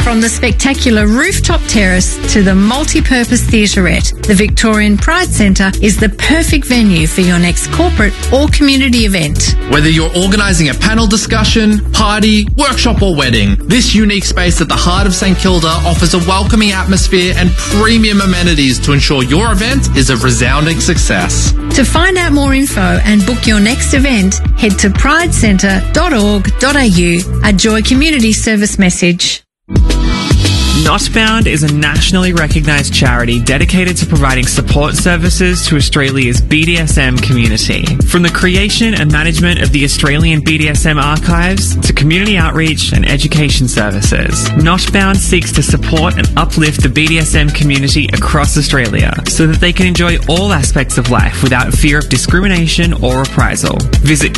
From the spectacular rooftop terrace to the multi-purpose theatrette, the Victorian Pride Centre is the perfect venue for your next corporate or community event. Whether you're organising a panel discussion, party, workshop or wedding, this unique space at the heart of St Kilda offers a welcoming atmosphere and premium amenities to ensure your event is a resounding success. To find out more info and book your next event, head to pridecentre.org.au, a Joy Community Service message. Notbound is a nationally recognised charity dedicated to providing support services to Australia's BDSM community. From the creation and management of the Australian BDSM archives to community outreach and education services, Notbound seeks to support and uplift the BDSM community across Australia so that they can enjoy all aspects of life without fear of discrimination or reprisal. Visit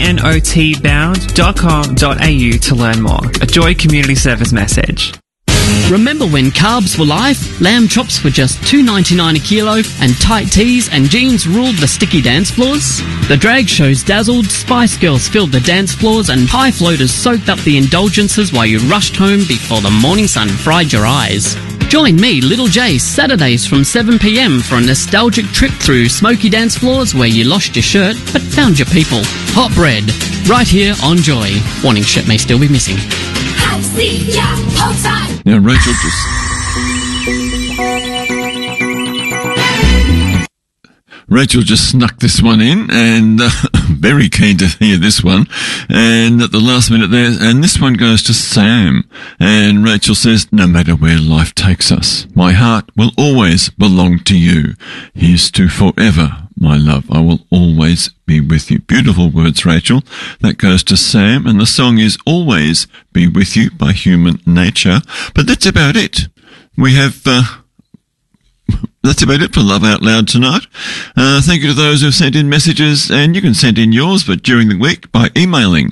knotbound.com.au to learn more. A Joy Community Service message. Remember when carbs were life? Lamb chops were just $2.99 a kilo and tight tees and jeans ruled the sticky dance floors? The drag shows dazzled, Spice Girls filled the dance floors and high floaters soaked up the indulgences while you rushed home before the morning sun fried your eyes. Join me, Little J, Saturdays from 7pm for a nostalgic trip through smoky dance floors where you lost your shirt but found your people. Hot bread, right here on Joy. Warning, shirt may still be missing. I see ya, hold tight. Now, Rachel just snuck this one in, and very keen to hear this one. And at the last minute there, and this one goes to Sam. And Rachel says, no matter where life takes us, my heart will always belong to you. Here's to forever, my love. I will always be with you. Beautiful words, Rachel. That goes to Sam, and the song is Always Be With You by Human Nature. But that's about it. We have... That's about it for Love Out Loud tonight. Thank you to those who have sent in messages, and you can send in yours, but during the week by emailing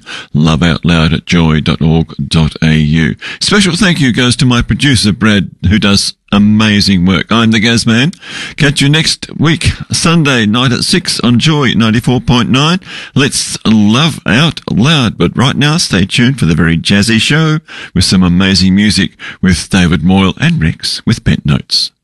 loveoutloud@joy.org.au. Special thank you goes to my producer, Brad, who does amazing work. I'm the Gazman. Catch you next week, Sunday night at 6 on Joy 94.9. Let's love out loud. But right now, stay tuned for the very jazzy show with some amazing music with David Moyle and Rex with Pent Notes.